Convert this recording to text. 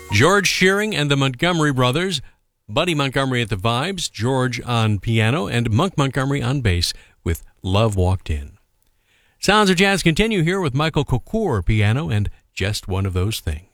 George Shearing and the Montgomery Brothers, Buddy Montgomery at the vibes, George on piano, and Monk Montgomery on bass with Love Walked In. Sounds of Jazz continue here with Michael Cocour piano and Just One of Those Things.